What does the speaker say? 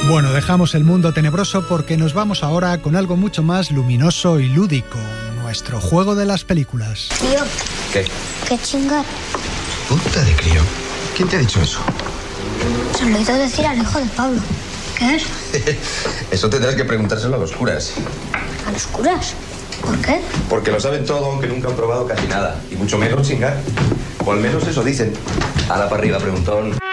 Bueno, dejamos el mundo tenebroso porque nos vamos ahora con algo mucho más luminoso y lúdico. Nuestro juego de las películas. Tío. ¿Qué? ¿Qué chingar? Puta de crío. ¿Quién te ha dicho eso? Se lo he oído decir al hijo de Pablo. ¿Qué es? Eso tendrás que preguntárselo a los curas. ¿A los curas? ¿Por qué? Porque lo saben todo, aunque nunca han probado casi nada. Y mucho menos chingar. O al menos eso dicen. Ala para arriba, preguntón.